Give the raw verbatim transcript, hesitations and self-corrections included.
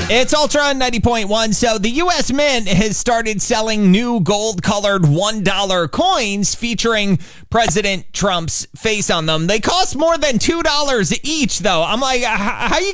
It's Ultra ninety point one. So the U S Mint has started selling new gold-colored one dollar coins featuring President Trump's face on them. They cost more than two dollars each, though. I'm like, how you